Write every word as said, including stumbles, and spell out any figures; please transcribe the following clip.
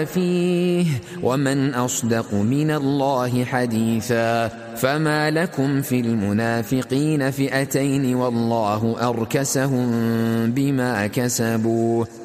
فيه ومن أصدق من الله حديثا. فما لكم في المنافقين فئتين والله أركسهم بما كسبوا